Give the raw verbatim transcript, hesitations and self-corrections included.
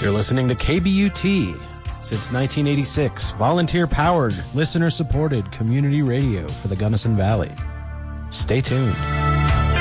You're listening to K B U T. Since nineteen eighty-six, volunteer-powered, listener-supported community radio for the Gunnison Valley. Stay tuned.